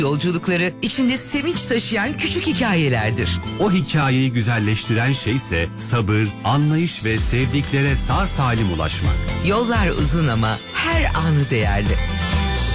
Yolculukları içinde sevinç taşıyan küçük hikayelerdir. O hikayeyi güzelleştiren şeyse sabır, anlayış ve sevdiklere sağ salim ulaşmak. Yollar uzun ama her anı değerli.